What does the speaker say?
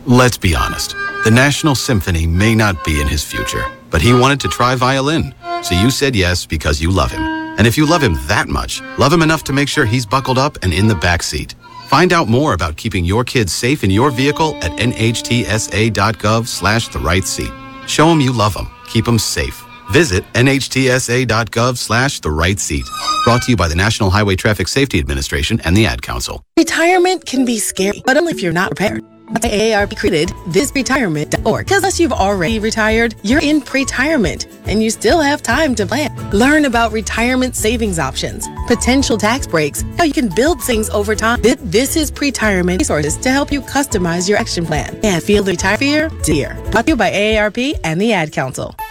Let's be honest. The National Symphony may not be in his future, but he wanted to try violin. So you said yes because you love him. And if you love him that much, love him enough to make sure he's buckled up and in the back seat. Find out more about keeping your kids safe in your vehicle at nhtsa.gov/the-right-seat. Show him you love him. Keep him safe. Visit nhtsa.gov/the-right-seat. Brought to you by the National Highway Traffic Safety Administration and the Ad Council. Retirement can be scary, but only if you're not prepared. That's why AARP created thisretirement.org. Because unless you've already retired, you're in pre-retirement, and you still have time to plan. Learn about retirement savings options, potential tax breaks, how you can build things over time. This is pre-retirement resources to help you customize your action plan and feel the retire fear. Brought to you by AARP and the Ad Council.